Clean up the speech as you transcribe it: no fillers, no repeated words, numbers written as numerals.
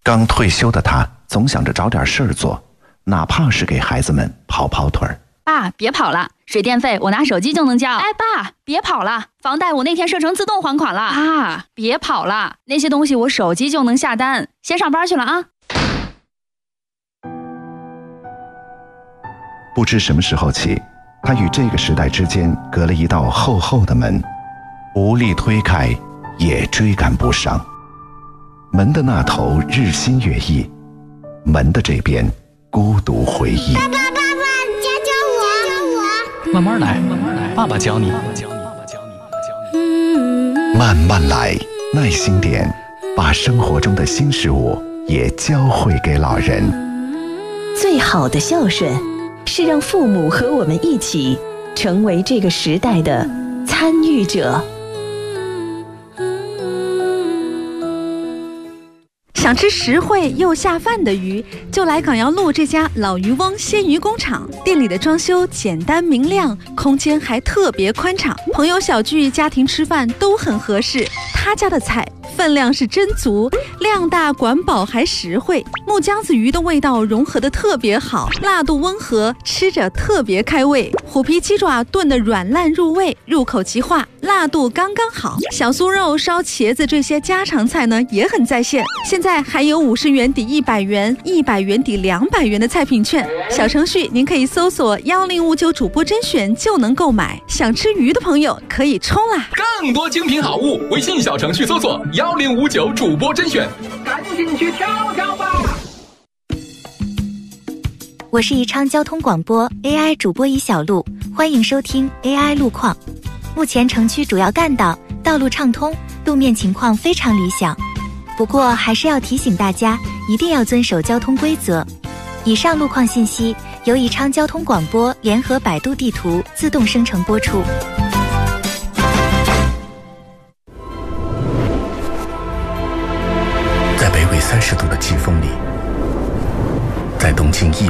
刚退休的他总想着找点事儿做，哪怕是给孩子们跑跑腿儿。 爸，别跑了，水电费我拿手机就能交。哎，爸，别跑了，房贷我那天设成自动还款了。爸，别跑了，那些东西我手机就能下单。先上班去了啊。 不知什么时候起，他与这个时代之间隔了一道厚厚的门，无力推开，也追赶不上。门的那头日新月异，门的这边孤独回忆。 爸爸，教我。 慢慢来，爸爸教你。 慢慢来，耐心点，把生活中的新事物也教会给老人。 最好的孝顺，是让父母和我们一起成为这个时代的参与者。 想吃实惠又下饭的鱼，就来港阳路这家老渔翁鲜鱼工厂。店里的装修简单明亮，空间还特别宽敞，朋友小聚、家庭吃饭都很合适。他家的菜分量是真足，量大管饱还实惠。木姜子鱼的味道融合得特别好，辣度温和，吃着特别开胃。虎皮鸡爪炖得软烂入味，入口即化，辣度刚刚好。小酥肉、烧茄子这些家常菜呢也很在线。现在还有50元抵100元、100元抵200元的菜品券。小程序您可以搜索1059主播甄选就能购买。想吃鱼的朋友可以冲啦！ 更多精品好物，微信小程序搜索1059主播甄选，赶紧去挑挑吧！ 我是宜昌交通广播 AI 主播宜小璐，欢迎收听 AI 路况。目前城区主要干道道路畅通，路面情况非常理想。不过还是要提醒大家，一定要遵守交通规则。以上路况信息由宜昌交通广播联合百度地图自动生成播出。 在北纬30度的季风里，在东经